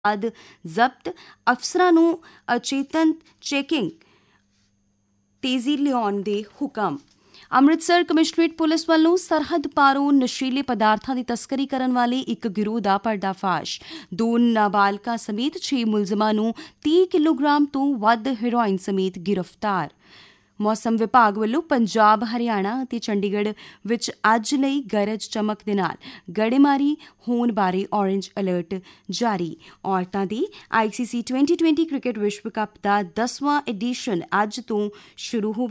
ਬਾਅਦ ਜ਼ਬਤ ਅਫਸਰਾਂ ਨੂੰ ਅਚੇਤਨ ਚੈਕਿੰਗ ਤੇਜ਼ੀ ਲਿਆਉਣ ਦੇ ਹੁਕਮ। ਅੰਮ੍ਰਿਤਸਰ ਕਮਿਸ਼ਨਰੇਟ ਪੁਲਿਸ ਵੱਲੋਂ ਸਰਹੱਦ ਪਾਰੋਂ ਨਸ਼ੀਲੇ ਪਦਾਰਥਾਂ ਦੀ ਤਸਕਰੀ ਕਰਨ ਵਾਲੇ ਇੱਕ ਗਿਰੋਹ ਦਾ ਪਰਦਾਫਾਸ਼। 2 ਨਾਬਾਲਗਾਂ ਸਮੇਤ 6 ਮੁਲਜ਼ਮਾਂ ਨੂੰ 30 ਕਿਲੋਗ੍ਰਾਮ ਤੋਂ ਵੱਧ ਹੈਰੋਇਨ ਸਮੇਤ ਗ੍ਰਿਫਤਾਰ। ਮੌਸਮ ਵਿਭਾਗ ਵੱਲੋਂ ਪੰਜਾਬ, ਹਰਿਆਣਾ ਅਤੇ ਚੰਡੀਗੜ੍ਹ ਵਿੱਚ ਅੱਜ ਲਈ ਗਰਜ ਚਮਕ ਦੇ ਨਾਲ ਗੜੇਮਾਰੀ ਹੋਣ ਬਾਰੇ ਔਰੇਂਜ ਅਲਰਟ ਜਾਰੀ। ਔਰਤਾਂ ਦੀ ICC 2020 ਕ੍ਰਿਕਟ ਵਿਸ਼ਵ ਕੱਪ ਦਾ 10ਵਾਂ ਐਡੀਸ਼ਨ ਅੱਜ ਤੋਂ ਸ਼ੁਰੂ ਹੋਵੇ।